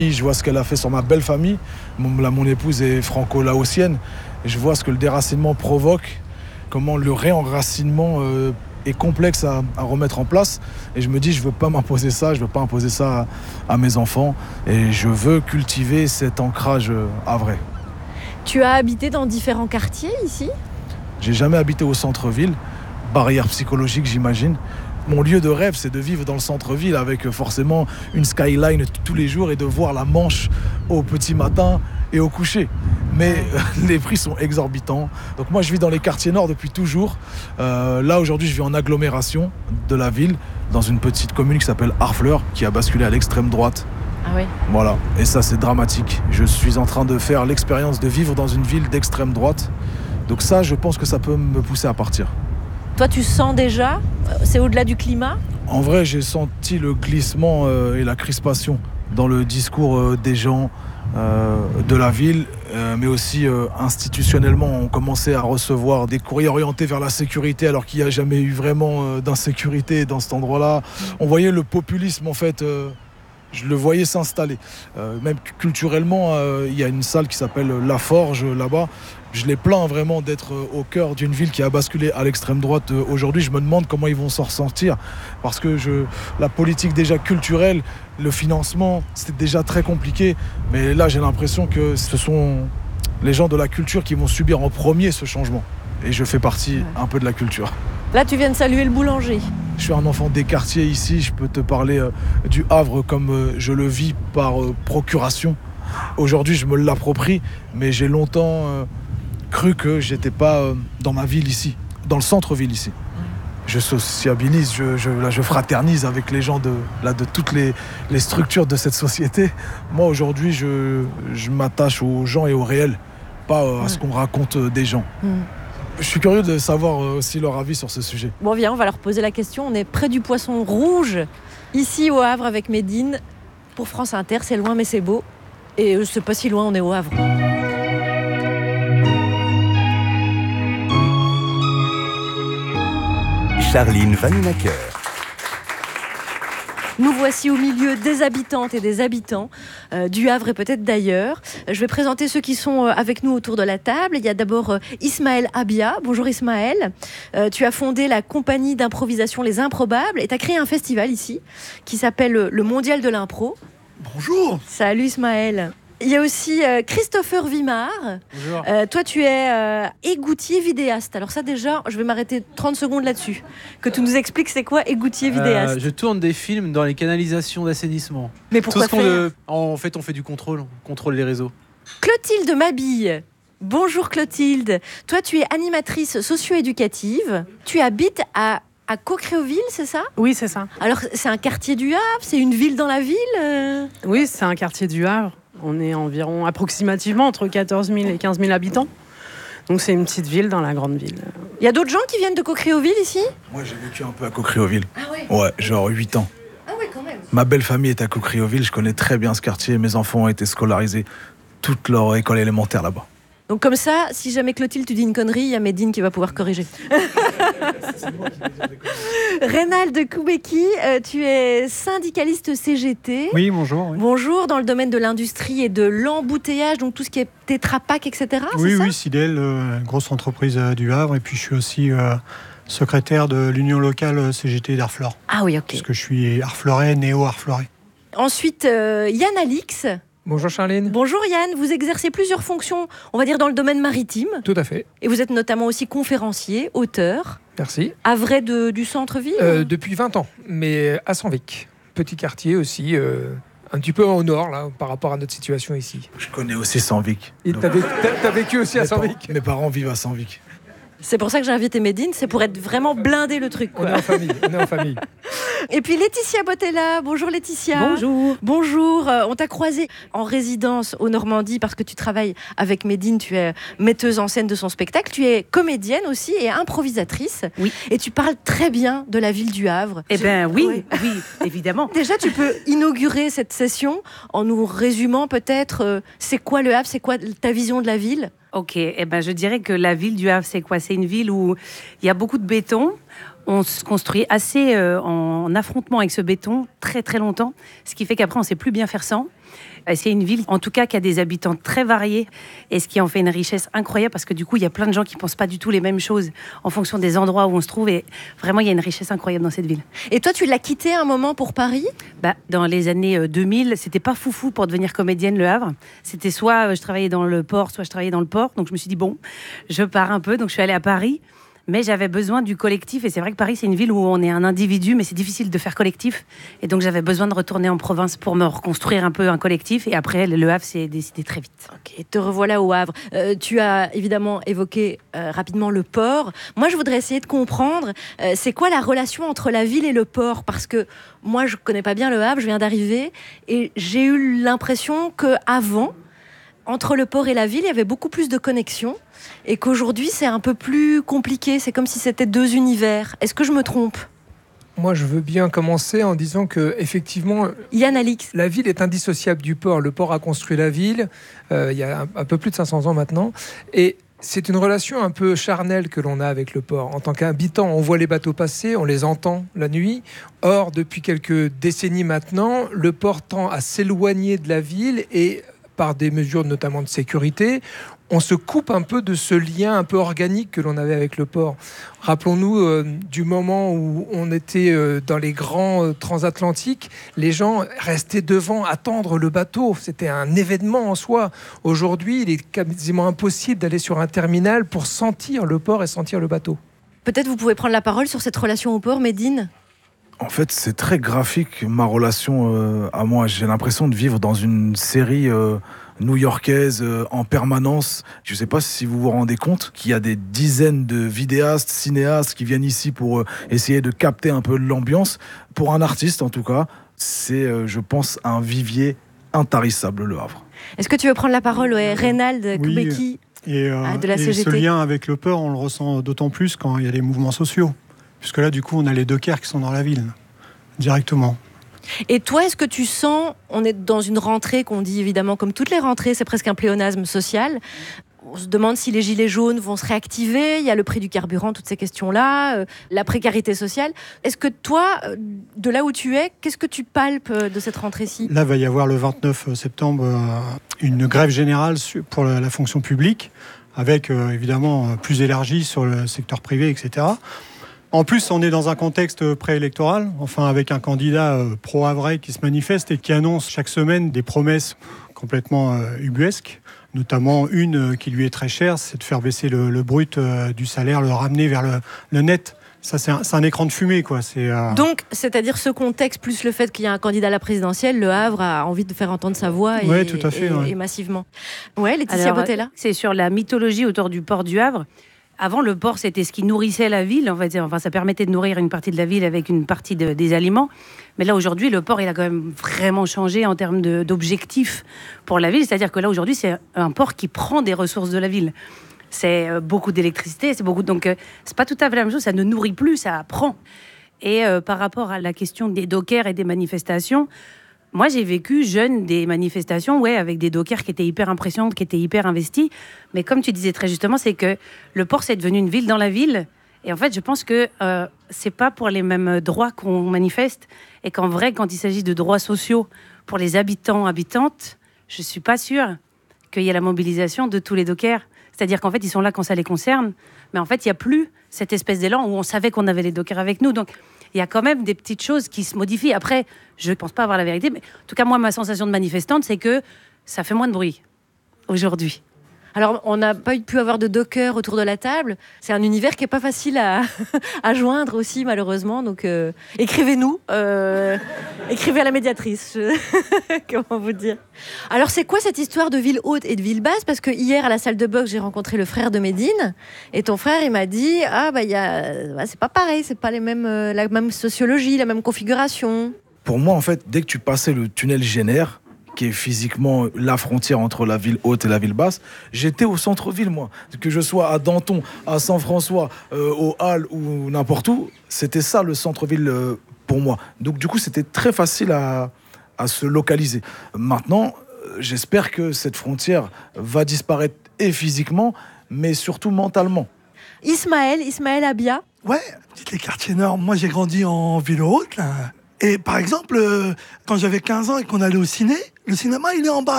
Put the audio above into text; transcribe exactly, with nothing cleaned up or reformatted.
Je vois ce qu'elle a fait sur ma belle famille. Mon, là, mon épouse est franco-laotienne. Et je vois ce que le déracinement provoque, comment le réenracinement euh, est complexe à, à remettre en place. Et je me dis, je ne veux pas m'imposer ça, je ne veux pas imposer ça à, à mes enfants. Et je veux cultiver cet ancrage havrais. Tu as habité dans différents quartiers ici ? J'ai jamais habité au centre-ville. Barrière psychologique, j'imagine. Mon lieu de rêve, c'est de vivre dans le centre-ville avec forcément une skyline tous les jours et de voir la Manche au petit matin et au coucher. Mais euh, les prix sont exorbitants. Donc moi, je vis dans les quartiers nord depuis toujours. Euh, là, aujourd'hui, je vis en agglomération de la ville, dans une petite commune qui s'appelle Harfleur, qui a basculé à l'extrême droite. Ah oui. Voilà. Et ça, c'est dramatique. Je suis en train de faire l'expérience de vivre dans une ville d'extrême droite. Donc ça, je pense que ça peut me pousser à partir. Toi, tu sens déjà, c'est au-delà du climat ? En vrai, j'ai senti le glissement euh, et la crispation dans le discours euh, des gens euh, de la ville, euh, mais aussi euh, institutionnellement. On commençait à recevoir des courriers orientés vers la sécurité alors qu'il n'y a jamais eu vraiment euh, d'insécurité dans cet endroit-là. On voyait le populisme, en fait, euh, je le voyais s'installer. Euh, même culturellement, euh, il y a une salle qui s'appelle La Forge, là-bas. Je les plains vraiment d'être au cœur d'une ville qui a basculé à l'extrême droite aujourd'hui. Je me demande comment ils vont s'en ressentir parce que je, la politique déjà culturelle, le financement, c'était déjà très compliqué. Mais là, j'ai l'impression que ce sont les gens de la culture qui vont subir en premier ce changement. Et je fais partie un peu de la culture. Là, tu viens de saluer le boulanger. Je suis un enfant des quartiers ici. Je peux te parler euh, du Havre comme euh, je le vis par euh, procuration. Aujourd'hui, je me l'approprie, mais j'ai longtemps... Euh, cru que j'étais pas euh, dans ma ville ici, dans le centre-ville ici. Je sociabilise, je, je, là, je fraternise avec les gens de, là, de toutes les, les structures de cette société. Moi, aujourd'hui, je, je m'attache aux gens et au réel, pas euh, à ce qu'on raconte euh, des gens. Mm. Je suis curieux de savoir euh, aussi leur avis sur ce sujet. Bon, viens, on va leur poser la question. On est près du Poisson Rouge, ici au Havre avec Médine. Pour France Inter, c'est loin mais c'est beau. Et euh, c'est pas si loin, on est au Havre. Charline Vanhoenacker. Nous voici au milieu des habitantes et des habitants euh, du Havre et peut-être d'ailleurs. Je vais présenter ceux qui sont euh, avec nous autour de la table. Il y a d'abord euh, Ismaël Abia. Bonjour Ismaël. Euh, tu as fondé la compagnie d'improvisation Les Improbables et tu as créé un festival ici qui s'appelle le Mondial de l'impro. Bonjour. Salut Ismaël. Il y a aussi euh, Christopher Wimard. Bonjour. Euh, toi, tu es euh, égoutier vidéaste. Alors ça, déjà, je vais m'arrêter trente secondes là-dessus. Que tu nous expliques c'est quoi égoutier vidéaste. Euh, je tourne des films dans les canalisations d'assainissement. Mais pourquoi Tout ce faire qu'on, euh, En fait, on fait du contrôle. On contrôle les réseaux. Clotilde Mabille. Bonjour Clotilde. Toi, tu es animatrice socio-éducative. Tu habites à... à Coqueréauville, c'est ça ? Oui, c'est ça. Alors, c'est un quartier du Havre ? C'est une ville dans la ville euh... Oui, c'est un quartier du Havre. On est environ approximativement entre quatorze mille et quinze mille habitants. Donc c'est une petite ville dans la grande ville. Il y a d'autres gens qui viennent de Coqueréauville ici ? Moi, j'ai vécu un peu à Coqueréauville. Ah ouais ? Ouais, genre huit ans. Ah ouais, quand même. Ma belle famille est à Coqueréauville, je connais très bien ce quartier. Mes enfants ont été scolarisés toute leur école élémentaire là-bas. Donc comme ça, si jamais Clotilde, tu dis une connerie, il y a Médine qui va pouvoir corriger. Reynald Koubeki, euh, tu es syndicaliste C G T. Oui, bonjour. Oui, Bonjour, dans le domaine de l'industrie et de l'embouteillage, donc tout ce qui est Tetra Pak, et cetera. oui, c'est ça oui Sidel, euh, grosse entreprise euh, du Havre. Et puis je suis aussi euh, secrétaire de l'union locale C G T d'Harfleur. Ah oui, ok. Parce que je suis harfleurais, néo-harfleurais. Ensuite, euh, Yann Alix. Bonjour Charline. Bonjour Yann, vous exercez plusieurs fonctions, on va dire dans le domaine maritime. Tout à fait. Et vous êtes notamment aussi conférencier, auteur. Merci. Havrais de, du centre-ville euh, Depuis vingt ans, mais à Senvic. Petit quartier aussi, euh, un petit peu au nord là, par rapport à notre situation ici. Je connais aussi Senvic. Et t'as vécu, t'as, t'as vécu aussi à Senvic ? Mes parents vivent à Senvic. C'est pour ça que j'ai invité Médine, c'est pour être vraiment blindé le truc, quoi. On est en famille, on est en famille. Et puis Laetitia Bottella, bonjour Laetitia. Bonjour. Bonjour, euh, on t'a croisé en résidence au Normandie parce que tu travailles avec Médine, tu es metteuse en scène de son spectacle, tu es comédienne aussi et improvisatrice. Oui. Et tu parles très bien de la ville du Havre. Eh bien oui, Oui. oui, évidemment. Déjà, tu peux inaugurer cette session en nous résumant peut-être euh, c'est quoi le Havre, c'est quoi ta vision de la ville ? Ok, eh ben, je dirais que la ville du Havre, c'est quoi ? C'est une ville où il y a beaucoup de béton. On se construit assez euh, en affrontement avec ce béton très très longtemps, ce qui fait qu'après on ne sait plus bien faire sans. C'est une ville, en tout cas, qui a des habitants très variés et ce qui en fait une richesse incroyable parce que du coup, il y a plein de gens qui ne pensent pas du tout les mêmes choses en fonction des endroits où on se trouve et vraiment, il y a une richesse incroyable dans cette ville. Et toi, tu l'as quitté un moment pour Paris ? Bah, dans les années deux mille, c'était pas foufou pour devenir comédienne Le Havre. C'était soit je travaillais dans le port, soit je travaillais dans le port. Donc je me suis dit, bon, je pars un peu. Donc je suis allée à Paris. Mais j'avais besoin du collectif. Et c'est vrai que Paris, c'est une ville où on est un individu, mais c'est difficile de faire collectif. Et donc, j'avais besoin de retourner en province pour me reconstruire un peu un collectif. Et après, Le Havre s'est décidé très vite. Ok, te revoilà au Havre. Euh, tu as évidemment évoqué euh, rapidement le port. Moi, je voudrais essayer de comprendre, euh, c'est quoi la relation entre la ville et le port ? Parce que moi, je ne connais pas bien Le Havre, je viens d'arriver. Et j'ai eu l'impression qu'avant, entre le port et la ville, il y avait beaucoup plus de connexions et qu'aujourd'hui, c'est un peu plus compliqué. C'est comme si c'était deux univers. Est-ce que je me trompe ? Moi, je veux bien commencer en disant que, effectivement, Yann Alix. La ville est indissociable du port. Le port a construit la ville euh, il y a un, un peu plus de cinq cents ans maintenant. Et c'est une relation un peu charnelle que l'on a avec le port. En tant qu'habitant, on voit les bateaux passer, on les entend la nuit. Or, depuis quelques décennies maintenant, le port tend à s'éloigner de la ville et par des mesures notamment de sécurité, on se coupe un peu de ce lien un peu organique que l'on avait avec le port. Rappelons-nous euh, du moment où on était euh, dans les grands euh, transatlantiques, les gens restaient devant, attendre le bateau. C'était un événement en soi. Aujourd'hui, il est quasiment impossible d'aller sur un terminal pour sentir le port et sentir le bateau. Peut-être vous pouvez prendre la parole sur cette relation au port, Médine ? En fait, c'est très graphique, ma relation euh, à moi. J'ai l'impression de vivre dans une série euh, new-yorkaise euh, en permanence. Je ne sais pas si vous vous rendez compte qu'il y a des dizaines de vidéastes, cinéastes qui viennent ici pour euh, essayer de capter un peu l'ambiance. Pour un artiste, en tout cas, c'est, euh, je pense, un vivier intarissable, Le Havre. Est-ce que tu veux prendre la parole, ouais, Reynald Koubeki, oui, et, euh, de la et C G T ? Ce lien avec le port, on le ressent d'autant plus quand il y a des mouvements sociaux. Puisque là, du coup, on a les dockers qui sont dans la ville, directement. Et toi, est-ce que tu sens, on est dans une rentrée qu'on dit évidemment, comme toutes les rentrées, c'est presque un pléonasme social. On se demande si les gilets jaunes vont se réactiver, il y a le prix du carburant, toutes ces questions-là, euh, la précarité sociale. Est-ce que toi, de là où tu es, qu'est-ce que tu palpes de cette rentrée-ci ? Là, il va y avoir le vingt-neuf septembre euh, une grève générale pour la, la fonction publique, avec euh, évidemment plus élargie sur le secteur privé, et cetera. En plus, on est dans un contexte préélectoral, enfin avec un candidat euh, pro-havrais qui se manifeste et qui annonce chaque semaine des promesses complètement euh, ubuesques, notamment une euh, qui lui est très chère, c'est de faire baisser le, le brut euh, du salaire, le ramener vers le, le net. Ça, c'est un, c'est un écran de fumée, quoi. C'est, euh... Donc, c'est-à-dire ce contexte, plus le fait qu'il y a un candidat à la présidentielle, Le Havre a envie de faire entendre sa voix et, ouais, tout à fait, et, ouais. et massivement. Ouais, Laetitia Alors, Botella. C'est sur la mythologie autour du port du Havre. Avant, le port, c'était ce qui nourrissait la ville. En fait, enfin, ça permettait de nourrir une partie de la ville avec une partie de, des aliments. Mais là, aujourd'hui, le port, il a quand même vraiment changé en termes de, d'objectifs pour la ville. C'est-à-dire que là, aujourd'hui, c'est un port qui prend des ressources de la ville. C'est euh, beaucoup d'électricité, c'est beaucoup... Donc, euh, c'est pas tout à fait la même chose. Ça ne nourrit plus, ça prend. Et euh, par rapport à la question des dockers et des manifestations, moi, j'ai vécu jeune des manifestations, ouais, avec des dockers qui étaient hyper impressionnantes, qui étaient hyper investis. Mais comme tu disais très justement, c'est que le port, c'est devenu une ville dans la ville. Et en fait, je pense que euh, c'est pas pour les mêmes droits qu'on manifeste. Et qu'en vrai, quand il s'agit de droits sociaux pour les habitants, habitantes, je suis pas sûre qu'il y ait la mobilisation de tous les dockers. C'est-à-dire qu'en fait, ils sont là quand ça les concerne. Mais en fait, il n'y a plus cette espèce d'élan où on savait qu'on avait les dockers avec nous. Donc, il y a quand même des petites choses qui se modifient. Après, je ne pense pas avoir la vérité, mais en tout cas, moi, ma sensation de manifestante, c'est que ça fait moins de bruit aujourd'hui. Alors, on n'a pas pu avoir de docker autour de la table. C'est un univers qui n'est pas facile à, à joindre aussi, malheureusement. Donc, euh, écrivez-nous. Euh, écrivez à la médiatrice. Comment vous dire ? Alors, c'est quoi cette histoire de ville haute et de ville basse ? Parce que hier, à la salle de boxe, j'ai rencontré le frère de Médine. Et ton frère, il m'a dit, ah, bah, y a... bah, c'est pas pareil. C'est pas les mêmes, euh, la même sociologie, la même configuration. Pour moi, en fait, dès que tu passais le tunnel Génère, qui est physiquement la frontière entre la ville haute et la ville basse, j'étais au centre-ville, moi. Que je sois à Danton, à Saint-François, euh, au Halles ou n'importe où, c'était ça le centre-ville euh, pour moi. Donc du coup, c'était très facile à, à se localiser. Maintenant, euh, j'espère que cette frontière va disparaître et physiquement, mais surtout mentalement. Ismaël, Ismaël Abia. Ouais, les quartiers nord. Moi, j'ai grandi en ville haute, là. Et par exemple, euh, quand j'avais quinze ans et qu'on allait au ciné, Le cinéma, il est en bas.